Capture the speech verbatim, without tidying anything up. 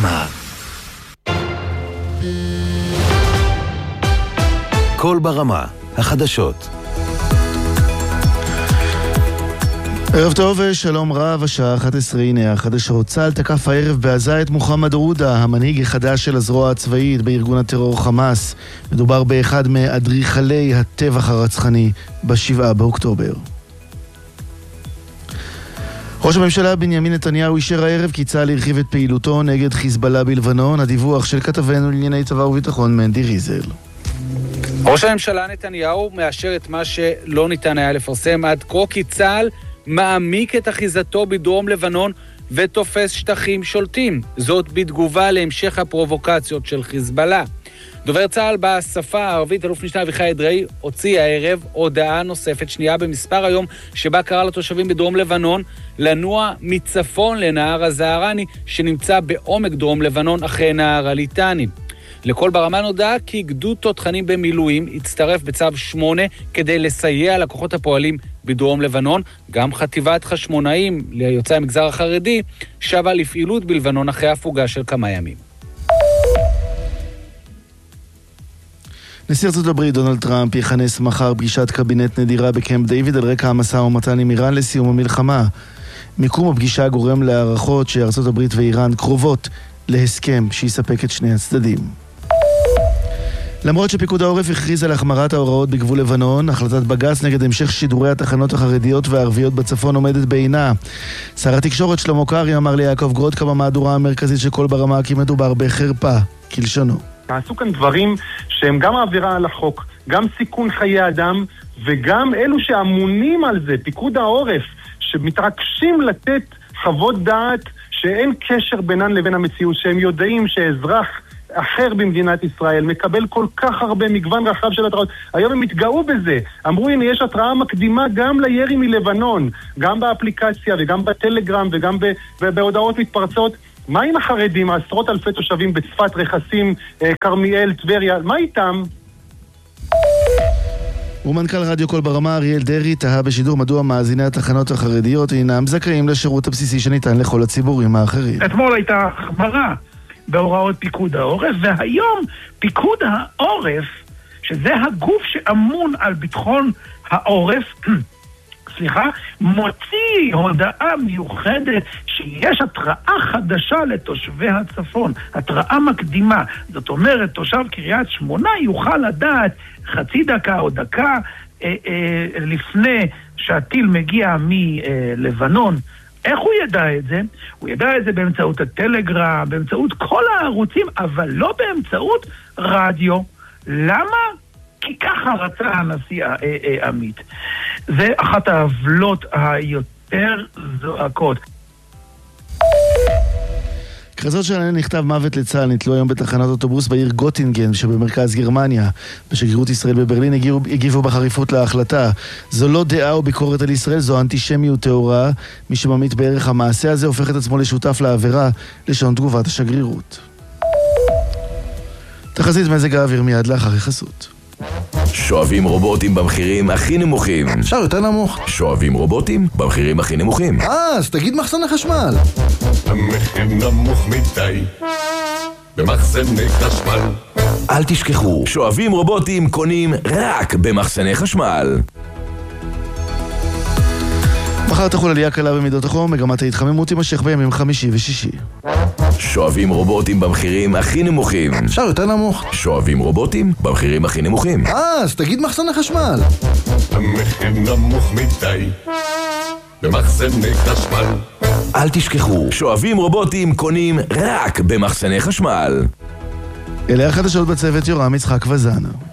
ברמה. קול ברמה, החדשות. ערב טוב, שלום רב, השעה אחת עשרה, הנה החדשות. צה"ל תקף הערב בעזה את מוחמד עודה, המנהיג החדש של הזרוע הצבאית בארגון הטרור חמאס. מדובר באחד מאדריכלי הטבח הרצחני בשבעה באוקטובר. ראש הממשלה בנימין נתניהו אישר הערב כי צה"ל הרחיב את פעילותו נגד חיזבאללה בלבנון. הדיווח של כתבנו לענייני צבא וביטחון מנדי ריזל. ראש הממשלה נתניהו מאשר את מה שלא ניתן היה לפרסם עד כה, כי צה"ל מעמיק את אחיזתו בדרום לבנון ותופס שטחים שולטים. זאת בתגובה להמשך הפרובוקציות של חיזבאללה. דובר צה"ל בשפה הערבית, אלוף משנה אביחי אדרעי, הוציא הערב הודעה נוספת שנייה במספר היום, שבה קרא לתושבים בדרום לבנון לנוע מצפון לנהר הזהרני, שנמצא בעומק דרום לבנון אחרי נהר הליטני. לכל ברמה נודע כי גדוד תותחנים במילואים הצטרף בצו שמונה כדי לסייע לכוחות הפועלים בדרום לבנון. גם חטיבת חשמונאים ליוצאי המגזר החרדי שבה לפעילות בלבנון אחרי הפוגה של כמה ימים. נשיא ארצות הברית דונלד טראמפ יכנס מחר פגישת קבינט נדירה בקמפ דיוויד על רקע המשא ומתן עם איראן לסיום המלחמה. מיקום הפגישה גורם להערכות שארצות הברית ואיראן קרובות להסכם שיספק את שני הצדדים. למרות שפיקוד העורף הכריז על החמרת ההוראות בגבול לבנון, החלטת בג"ץ נגד המשך שידורי התחנות החרדיות והערביות בצפון עומדת בעינה. שר התקשורת שלמה קרעי אמר ליעקב גרודקה במהדורה המרכזית של קול ברמה כי מדובר בחרפה, כלשונו. תעשו כאן דברים שהם גם עבירה על החוק, גם סיכון חיי אדם, וגם אלו שאמונים על זה, פיקוד העורף, שמתעקשים לתת חוות דעת שאין קשר בינן לבין המציאות, שהם יודעים שאזרח אחר במדינת ישראל מקבל כל כך הרבה מגוון רחב של התראות. היום הם התגאו בזה, אמרו הנה יש התראה מקדימה גם לירי מלבנון, גם באפליקציה וגם בטלגרם וגם בהודעות מתפרצות. מה עם החרדים, עשרות אלפי תושבים בצפת, רכסים, קרמיאל, טבריה, מה איתם? ומנכ"ל רדיו קול ברמה אריאל דרי תהה בשידור מדוע מאזיני התחנות החרדיות אינם זכאים לשירות הבסיסי שניתן לכל הציבורים האחרים. אתמול הייתה החמרה בהוראות פיקוד העורף, והיום פיקוד העורף, שזה הגוף שאמון על ביטחון העורף, סליחה, מוציא הודעה מיוחדת שיש התראה חדשה לתושבי הצפון, התראה מקדימה. זאת אומרת, תושב קריית שמונה יוכל לדעת חצי דקה או דקה אה, אה, לפני שהטיל מגיע מלבנון. איך הוא ידע את זה? הוא ידע את זה באמצעות הטלגרם, באמצעות כל הערוצים, אבל לא באמצעות רדיו. למה? כי ככה רצה הנשיא עמית. זה אחת העוולות היותר זועקות. כרזות שלהן נכתב מוות לצה"ל נתלו היום בתחנת אוטובוס בעיר גוטינגן שבמרכז גרמניה. בשגרירות ישראל בברלין הגיבו, הגיבו בחריפות להחלטה. זו לא דעה או ביקורת על ישראל, זו אנטישמיות טהורה. מי שממית בערך המעשה הזה הופך את עצמו לשותף לעבירה, לשון תגובת השגרירות. תחזית מזג האוויר מיד לאחר חסות. שואבים רובוטים במחירים הכי נמוכים. אפשר יותר נמוך. שואבים רובוטים במחירים הכי נמוכים. אה, אז תגיד מחסני חשמל. המחיר נמוך מדי במחסני חשמל. אל תשכחו, שואבים רובוטים קונים רק במחסני חשמל. מחר תחול עלייה קלה במידות החום, מגמת ההתחממות תימשך בימים חמישי ושישי. שואבים רובוטים במחירים הכי נמוכים. אפשר יותר נמוך. שואבים רובוטים במחירים הכי נמוכים. אה, אז תגיד מחסני חשמל. המחיר נמוך מדי במחסני חשמל. אל תשכחו, שואבים רובוטים קונים רק במחסני חשמל. אלה החדשות בצוות יורם יצחק וזנה.